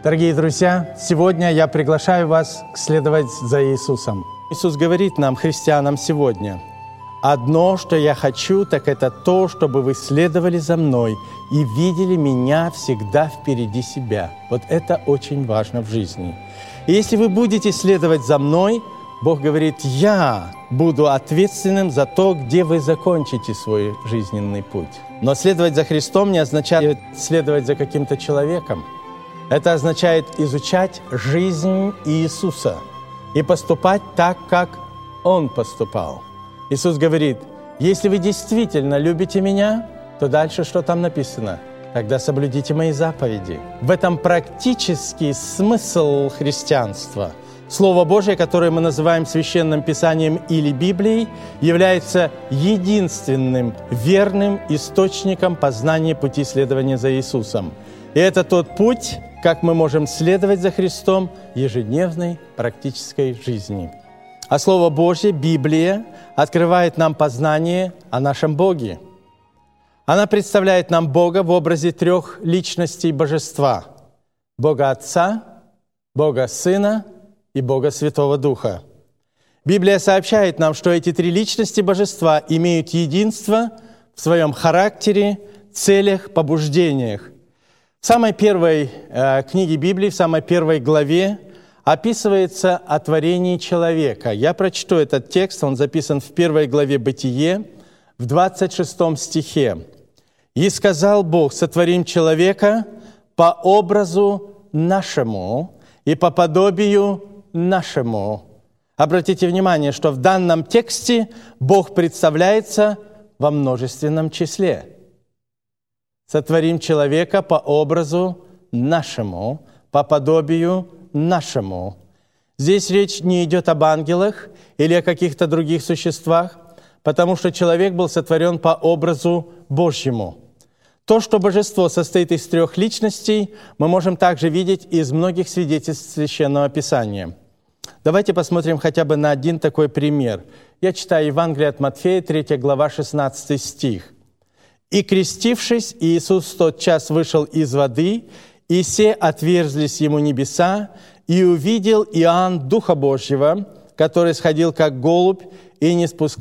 Дорогие друзья, сегодня я приглашаю вас следовать за Иисусом. Иисус говорит нам, христианам, сегодня: «Одно, что я хочу, так это то, чтобы вы следовали за Мной и видели Меня всегда впереди себя». Вот это очень важно в жизни. И если вы будете следовать за Мной, Бог говорит: «Я буду ответственным за то, где вы закончите свой жизненный путь». Но следовать за Христом не означает следовать за каким-то человеком. Это означает изучать жизнь Иисуса и поступать так, как Он поступал. Иисус говорит: «Если вы действительно любите Меня, то дальше что там написано? Тогда соблюдите Мои заповеди». В этом практический смысл христианства. Слово Божие, которое мы называем Священным Писанием или Библией, является единственным верным источником познания пути следования за Иисусом. И это тот путь, как мы можем следовать за Христом в ежедневной практической жизни. А Слово Божье, Библия, открывает нам познание о нашем Боге. Она представляет нам Бога в образе трех личностей Божества: Бога Отца, Бога Сына и Бога Святого Духа. Библия сообщает нам, что эти три личности Божества имеют единство в своем характере, целях, побуждениях. В самой первой книге Библии, в самой первой главе описывается о творении человека. Я прочту этот текст, он записан в первой главе Бытие, в 26 стихе. «И сказал Бог: сотворим человека по образу нашему и по подобию нашему». Обратите внимание, что в данном тексте Бог представляется во множественном числе. «Сотворим человека по образу нашему, по подобию нашему». Здесь речь не идет об ангелах или о каких-то других существах, потому что человек был сотворен по образу Божьему. То, что божество состоит из трех личностей, мы можем также видеть из многих свидетельств Священного Писания. Давайте посмотрим хотя бы на один такой пример. Я читаю Евангелие от Матфея, 3 глава, 16 стих. «И, крестившись, Иисус в тот час вышел из воды, и се отверзлись ему небеса, и увидел Иоанн Духа Божьего, который сходил как голубь и не спускал